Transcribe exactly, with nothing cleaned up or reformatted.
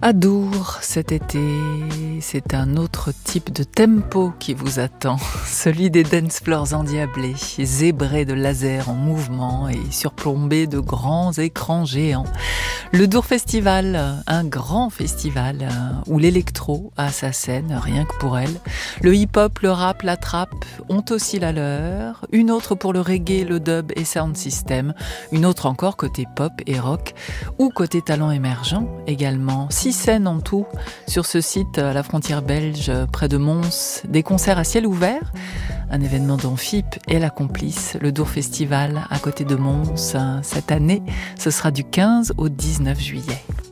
À Dour, cet été, c'est un autre type de tempo qui vous attend, celui des dance floors endiablés, zébrés de lasers en mouvement et surplombés de grands écrans géants. Le Dour Festival, un grand festival où l'électro a sa scène, rien que pour elle. Le hip-hop, le rap, la trap ont aussi la leur. Une autre pour le reggae, le dub et sound system. Une autre encore côté pop et rock ou côté talent émergent également. Six scènes en tout sur ce site à la frontière belge près de Mons. Des concerts à ciel ouvert. Un événement dont F I P est la complice, le Dour Festival à côté de Mons. Cette année, ce sera du quinze au dix-neuf juillet.